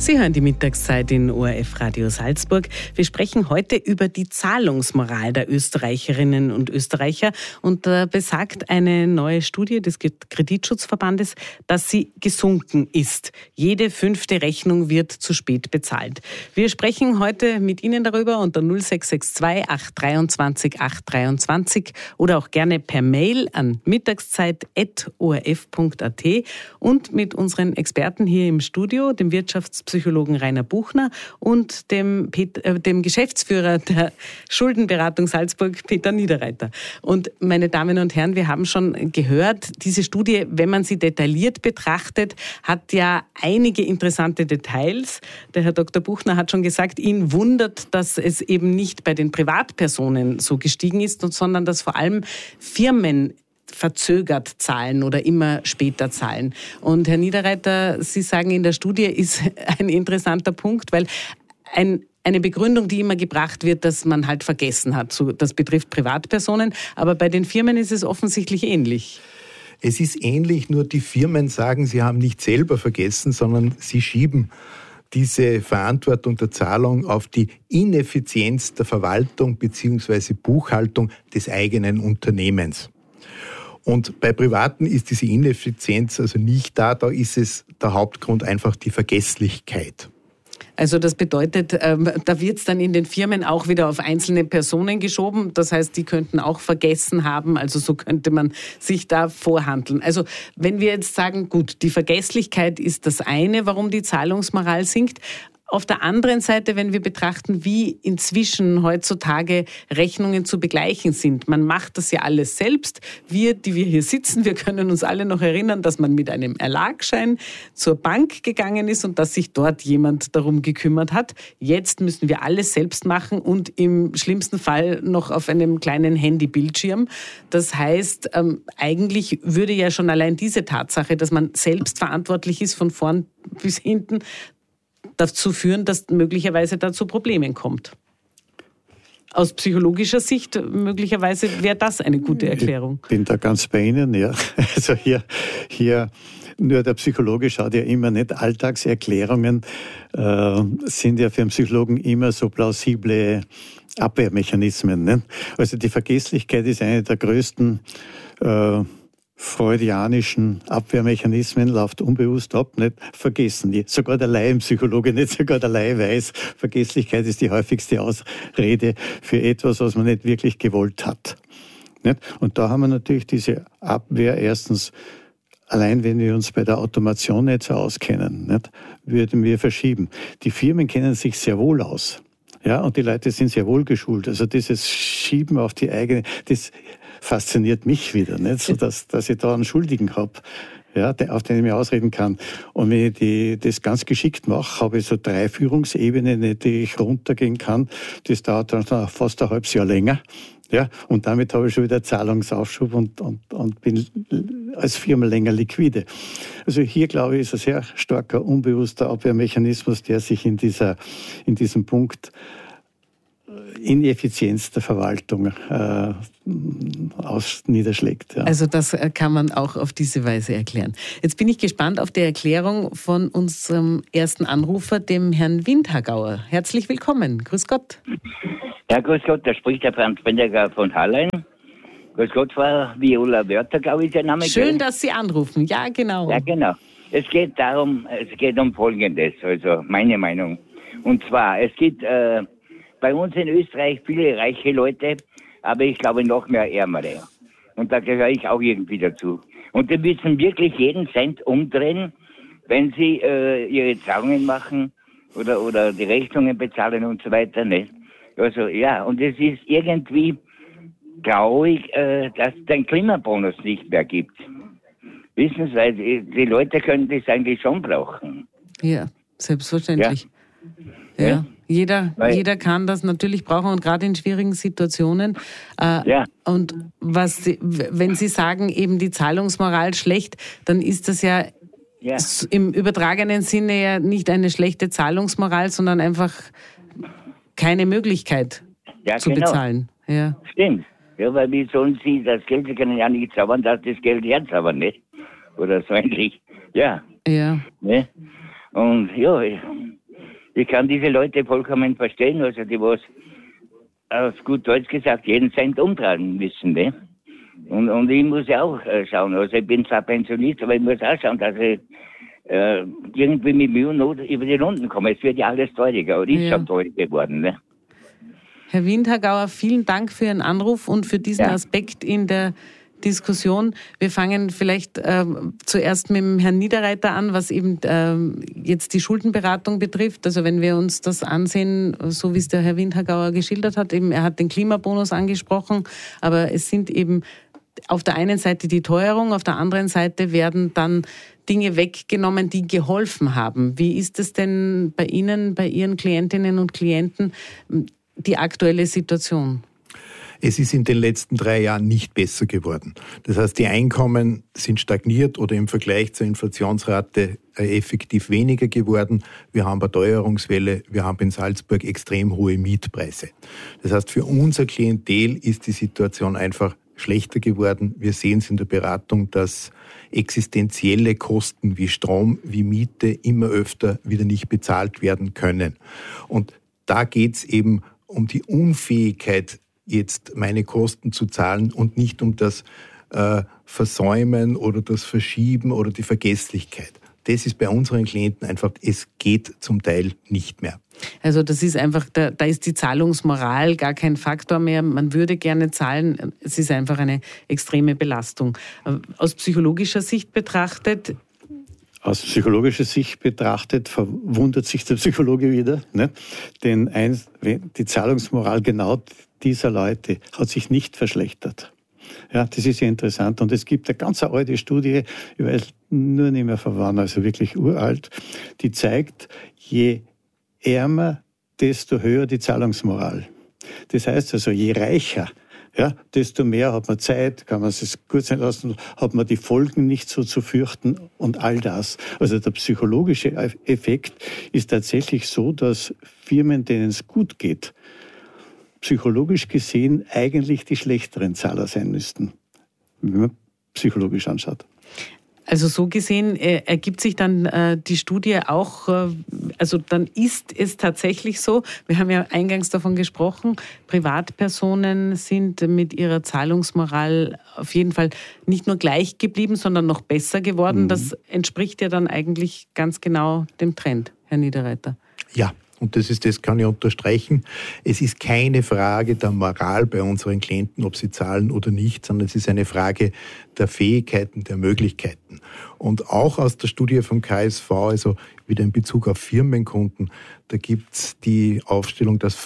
Sie hören die Mittagszeit in ORF Radio Salzburg. Wir sprechen heute über die Zahlungsmoral der Österreicherinnen und Österreicher. Und da besagt eine neue Studie des Kreditschutzverbandes, dass sie gesunken ist. Jede 5. Rechnung wird zu spät bezahlt. Wir sprechen heute mit Ihnen darüber unter 0662 823 823 oder auch gerne per Mail an mittagszeit@orf.at und mit unseren Experten hier im Studio, dem Wirtschaftspsychologen Rainer Buchner und dem Geschäftsführer der Schuldenberatung Salzburg, Peter Niederreiter. Und meine Damen und Herren, wir haben schon gehört, diese Studie, wenn man sie detailliert betrachtet, hat ja einige interessante Details. Der Herr Dr. Buchner hat schon gesagt, ihn wundert, dass es eben nicht bei den Privatpersonen so gestiegen ist, sondern dass vor allem Firmen verzögert zahlen oder immer später zahlen. Und Herr Niederreiter, Sie sagen, in der Studie ist ein interessanter Punkt, weil eine Begründung, die immer gebracht wird, dass man halt vergessen hat. Das betrifft Privatpersonen, aber bei den Firmen ist es offensichtlich ähnlich. Es ist ähnlich, nur die Firmen sagen, sie haben nicht selber vergessen, sondern sie schieben diese Verantwortung der Zahlung auf die Ineffizienz der Verwaltung bzw. Buchhaltung des eigenen Unternehmens. Und bei Privaten ist diese Ineffizienz also nicht da, da ist es der Hauptgrund einfach die Vergesslichkeit. Also das bedeutet, da wird es dann in den Firmen auch wieder auf einzelne Personen geschoben. Das heißt, die könnten auch vergessen haben. Also so könnte man sich da vorhandeln. Also wenn wir jetzt sagen, gut, die Vergesslichkeit ist das eine, warum die Zahlungsmoral sinkt. Auf der anderen Seite, wenn wir betrachten, wie inzwischen heutzutage Rechnungen zu begleichen sind. Man macht das ja alles selbst. Wir, die wir hier sitzen, wir können uns alle noch erinnern, dass man mit einem Erlagschein zur Bank gegangen ist und dass sich dort jemand darum gekümmert hat. Jetzt müssen wir alles selbst machen und im schlimmsten Fall noch auf einem kleinen Handybildschirm. Das heißt, eigentlich würde ja schon allein diese Tatsache, dass man selbst verantwortlich ist von vorn bis hinten, dazu führen, dass möglicherweise da zu Problemen kommt. Aus psychologischer Sicht möglicherweise wäre das eine gute Erklärung. Ich bin da ganz bei Ihnen, ja. Also hier nur der Psychologe schaut ja immer nicht. Alltagserklärungen sind ja für einen Psychologen immer so plausible Abwehrmechanismen. Ne? Also die Vergesslichkeit ist eine der größten freudianischen Abwehrmechanismen, läuft unbewusst ab, nicht vergessen. Sogar der Laienpsychologe, nicht sogar der Laie weiß, Vergesslichkeit ist die häufigste Ausrede für etwas, was man nicht wirklich gewollt hat. Nicht? Und da haben wir natürlich diese Abwehr erstens, allein wenn wir uns bei der Automation nicht so auskennen, nicht, würden wir verschieben. Die Firmen kennen sich sehr wohl aus. Ja, und die Leute sind sehr wohl geschult. Also dieses Schieben auf die eigene, das fasziniert mich wieder, nicht? So, dass ich da einen Schuldigen habe, ja, auf den ich mich ausreden kann. Und wenn ich das ganz geschickt mache, habe ich so 3 Führungsebenen, die ich runtergehen kann. Das dauert dann fast ein halbes Jahr länger. Ja, und damit habe ich schon wieder Zahlungsaufschub und bin als Firma länger liquide. Also hier, glaube ich, ist ein sehr starker, unbewusster Abwehrmechanismus, der sich in diesem Punkt Ineffizienz der Verwaltung niederschlägt. Ja. Also das kann man auch auf diese Weise erklären. Jetzt bin ich gespannt auf die Erklärung von unserem ersten Anrufer, dem Herrn Windhagauer. Herzlich willkommen. Grüß Gott. Ja, grüß Gott, da spricht der Franz Bendeger von Hallein. Grüß Gott, Frau Viola Wörter, glaube ich, ist der Name. Schön, dass Sie anrufen. Ja, genau. Ja, genau. Es geht um Folgendes, also meine Meinung. Und zwar, es gibt bei uns in Österreich viele reiche Leute, aber ich glaube noch mehr Ärmere. Und da gehöre ich auch irgendwie dazu. Und die müssen wirklich jeden Cent umdrehen, wenn sie ihre Zahlungen machen oder die Rechnungen bezahlen und so weiter. Ne? Also ja, und es ist irgendwie traurig, dass es den Klimabonus nicht mehr gibt. Wissen Sie, weil die Leute können das eigentlich schon brauchen. Ja, selbstverständlich. Ja. Jeder kann das natürlich brauchen und gerade in schwierigen Situationen. Und wenn Sie sagen, eben die Zahlungsmoral schlecht, dann ist das ja im übertragenen Sinne ja nicht eine schlechte Zahlungsmoral, sondern einfach keine Möglichkeit zu bezahlen. Ja. Stimmt. Ja, weil wie sollen Sie das Geld, Sie können ja nicht zaubern, dass das Geld herzaubern, nicht? Oder so eigentlich. Ja. Ja. Ne? Und ja, Ich kann diese Leute vollkommen verstehen, also die was auf gut Deutsch gesagt jeden Cent umtragen müssen, ne? Und ich muss ja auch schauen, also ich bin zwar Pensionist, aber ich muss auch schauen, dass ich irgendwie mit Mühe und Not über die Runden komme. Es wird ja alles teurer, oder ist schon teurer geworden, ne? Herr Windhagauer, vielen Dank für Ihren Anruf und für diesen Aspekt in der Diskussion. Wir fangen vielleicht zuerst mit dem Herrn Niederreiter an, was eben jetzt die Schuldenberatung betrifft. Also wenn wir uns das ansehen, so wie es der Herr Windhagauer geschildert hat, eben er hat den Klimabonus angesprochen, aber es sind eben auf der einen Seite die Teuerung, auf der anderen Seite werden dann Dinge weggenommen, die geholfen haben. Wie ist es denn bei Ihnen, bei Ihren Klientinnen und Klienten, die aktuelle Situation? Es ist in den letzten 3 Jahren nicht besser geworden. Das heißt, die Einkommen sind stagniert oder im Vergleich zur Inflationsrate effektiv weniger geworden. Wir haben eine Teuerungswelle, wir haben in Salzburg extrem hohe Mietpreise. Das heißt, für unser Klientel ist die Situation einfach schlechter geworden. Wir sehen es in der Beratung, dass existenzielle Kosten wie Strom, wie Miete immer öfter wieder nicht bezahlt werden können. Und da geht es eben um die Unfähigkeit, jetzt meine Kosten zu zahlen und nicht um das Versäumen oder das Verschieben oder die Vergesslichkeit. Das ist bei unseren Klienten einfach, es geht zum Teil nicht mehr. Also das ist einfach, da ist die Zahlungsmoral gar kein Faktor mehr. Man würde gerne zahlen. Es ist einfach eine extreme Belastung. Aus psychologischer Sicht betrachtet verwundert sich der Psychologe wieder, ne? Denn die Zahlungsmoral genau dieser Leute hat sich nicht verschlechtert. Ja, das ist ja interessant. Und es gibt eine ganz alte Studie, ich weiß nur nicht mehr von wann, also wirklich uralt, die zeigt, je ärmer, desto höher die Zahlungsmoral. Das heißt also, je reicher, ja, desto mehr hat man Zeit, kann man es gut sein lassen, hat man die Folgen nicht so zu fürchten und all das. Also der psychologische Effekt ist tatsächlich so, dass Firmen, denen es gut geht, psychologisch gesehen eigentlich die schlechteren Zahler sein müssten, wenn man psychologisch anschaut. Also so gesehen ergibt sich dann die Studie auch, also dann ist es tatsächlich so, wir haben ja eingangs davon gesprochen, Privatpersonen sind mit ihrer Zahlungsmoral auf jeden Fall nicht nur gleich geblieben, sondern noch besser geworden. Mhm. Das entspricht ja dann eigentlich ganz genau dem Trend, Herr Niederreiter. Ja. Und das kann ich unterstreichen. Es ist keine Frage der Moral bei unseren Klienten, ob sie zahlen oder nicht, sondern es ist eine Frage der Fähigkeiten, der Möglichkeiten. Und auch aus der Studie vom KSV, also wieder in Bezug auf Firmenkunden, da gibt's die Aufstellung, dass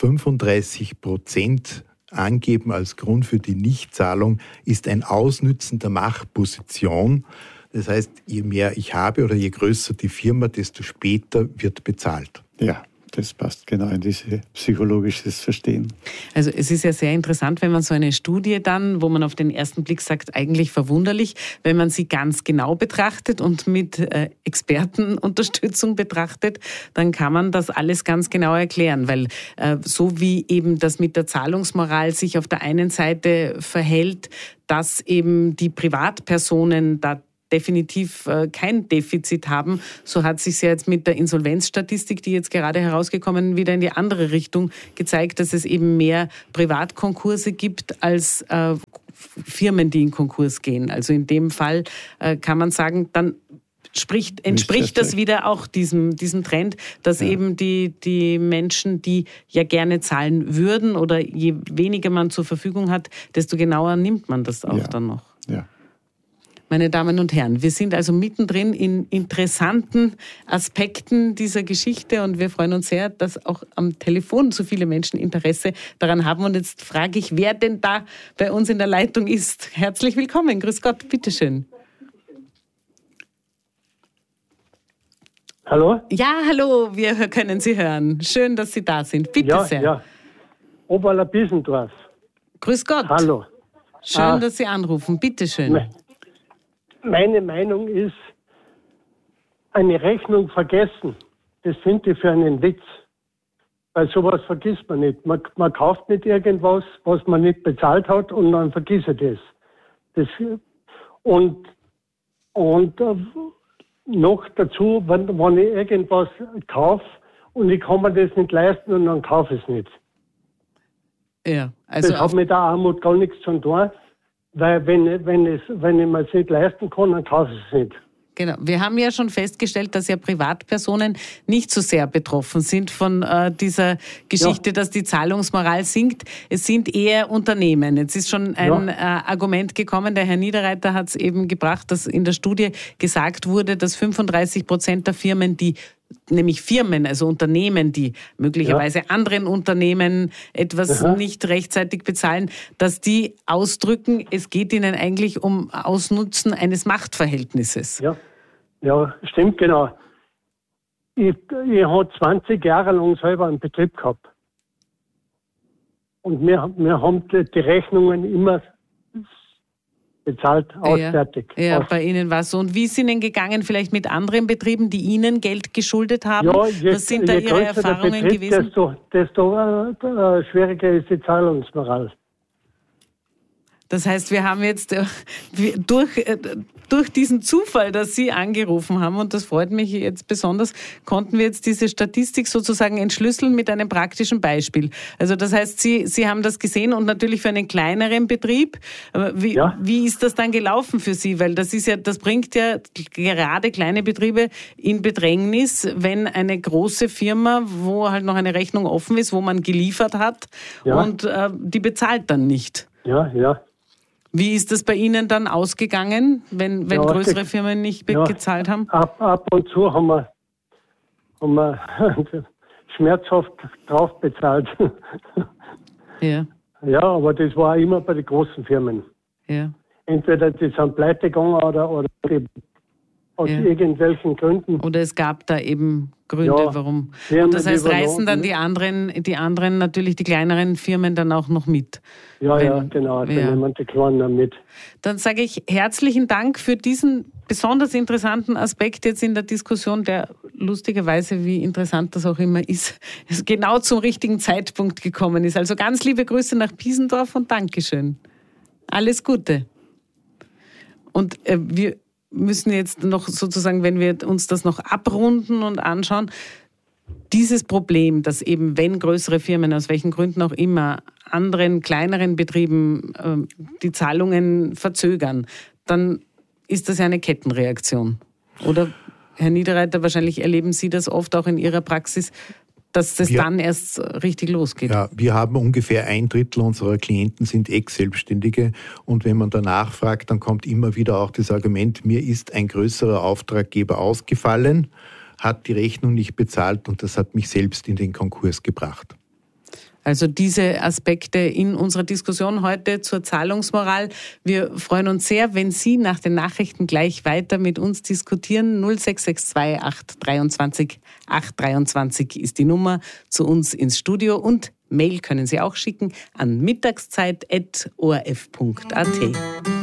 35% angeben als Grund für die Nichtzahlung, ist ein Ausnützen der Machtposition. Das heißt, je mehr ich habe oder je größer die Firma, desto später wird bezahlt. Ja. Das passt genau in dieses psychologisches Verstehen. Also es ist ja sehr interessant, wenn man so eine Studie dann, wo man auf den ersten Blick sagt, eigentlich verwunderlich, wenn man sie ganz genau betrachtet und mit Expertenunterstützung betrachtet, dann kann man das alles ganz genau erklären, weil so wie eben das mit der Zahlungsmoral sich auf der einen Seite verhält, dass eben die Privatpersonen da definitiv kein Defizit haben. So hat sich ja jetzt mit der Insolvenzstatistik, die jetzt gerade herausgekommen, wieder in die andere Richtung gezeigt, dass es eben mehr Privatkonkurse gibt als Firmen, die in Konkurs gehen. Also in dem Fall kann man sagen, dann entspricht das wieder auch diesem Trend, dass eben die Menschen, die ja gerne zahlen würden oder je weniger man zur Verfügung hat, desto genauer nimmt man das auch dann noch. Ja. Meine Damen und Herren, wir sind also mittendrin in interessanten Aspekten dieser Geschichte und wir freuen uns sehr, dass auch am Telefon so viele Menschen Interesse daran haben. Und jetzt frage ich, wer denn da bei uns in der Leitung ist. Herzlich willkommen, grüß Gott, bitteschön. Hallo? Ja, hallo, wir können Sie hören. Schön, dass Sie da sind. Bitte sehr. Ja, Oberler-Biesendorf. Grüß Gott. Hallo. Schön, dass Sie anrufen. Bitteschön. Meine Meinung ist, eine Rechnung vergessen, das finde ich für einen Witz. Weil sowas vergisst man nicht. Man kauft nicht irgendwas, was man nicht bezahlt hat und dann vergisst er das. Und noch dazu, wenn ich irgendwas kaufe und ich kann mir das nicht leisten und dann kaufe ich es nicht. Ja, also das hat mit der Armut gar nichts zu tun, weil wenn ich mir es nicht leisten kann, dann kaufe ich es nicht. Genau. Wir haben ja schon festgestellt, dass ja Privatpersonen nicht so sehr betroffen sind von dieser Geschichte, dass die Zahlungsmoral sinkt. Es sind eher Unternehmen. Jetzt ist schon ein Argument gekommen, der Herr Niederreiter hat es eben gebracht, dass in der Studie gesagt wurde, dass 35% der Firmen, nämlich Firmen, also Unternehmen, die möglicherweise anderen Unternehmen etwas nicht rechtzeitig bezahlen, dass die ausdrücken, es geht ihnen eigentlich um Ausnutzen eines Machtverhältnisses. Ja, stimmt, genau. Ich habe 20 Jahre lang selber einen Betrieb gehabt. Und wir haben die Rechnungen immer bezahlt, ausfertig. Ja, bei Ihnen war es so. Und wie ist Ihnen gegangen, vielleicht mit anderen Betrieben, die Ihnen Geld geschuldet haben? Was sind da Ihre Erfahrungen gewesen? Desto schwieriger ist die Zahlungsmoral. Das heißt, wir haben jetzt durch diesen Zufall, dass Sie angerufen haben, und das freut mich jetzt besonders, konnten wir jetzt diese Statistik sozusagen entschlüsseln mit einem praktischen Beispiel. Also das heißt, Sie haben das gesehen und natürlich für einen kleineren Betrieb. Wie ist das dann gelaufen für Sie? Weil das bringt ja gerade kleine Betriebe in Bedrängnis, wenn eine große Firma, wo halt noch eine Rechnung offen ist, wo man geliefert hat und die bezahlt dann nicht. Ja. Wie ist das bei Ihnen dann ausgegangen, wenn größere Firmen nicht gezahlt haben? Ab und zu haben wir schmerzhaft drauf bezahlt. Ja. Ja, aber das war immer bei den großen Firmen. Ja. Entweder die sind pleite gegangen oder aus irgendwelchen Gründen. Oder es gab da eben Gründe, warum. Und das heißt, reißen dann die anderen natürlich, die kleineren Firmen dann auch noch mit. Genau, dann nehmen die Kleinen mit. Dann sage ich herzlichen Dank für diesen besonders interessanten Aspekt jetzt in der Diskussion, der lustigerweise, wie interessant das auch immer ist, genau zum richtigen Zeitpunkt gekommen ist. Also ganz liebe Grüße nach Piesendorf und Dankeschön. Alles Gute. Und wir müssen jetzt noch sozusagen, wenn wir uns das noch abrunden und anschauen, dieses Problem, dass eben, wenn größere Firmen, aus welchen Gründen auch immer, anderen kleineren Betrieben die Zahlungen verzögern, dann ist das ja eine Kettenreaktion. Oder, Herr Niederreiter, wahrscheinlich erleben Sie das oft auch in Ihrer Praxis, dass das dann erst richtig losgeht. Ja, wir haben ungefähr 1/3 unserer Klienten sind Ex-Selbstständige und wenn man danach fragt, dann kommt immer wieder auch das Argument, mir ist ein größerer Auftraggeber ausgefallen, hat die Rechnung nicht bezahlt und das hat mich selbst in den Konkurs gebracht. Also diese Aspekte in unserer Diskussion heute zur Zahlungsmoral. Wir freuen uns sehr, wenn Sie nach den Nachrichten gleich weiter mit uns diskutieren. 0662 823 823 ist die Nummer zu uns ins Studio und Mail können Sie auch schicken an mittagszeit@orf.at.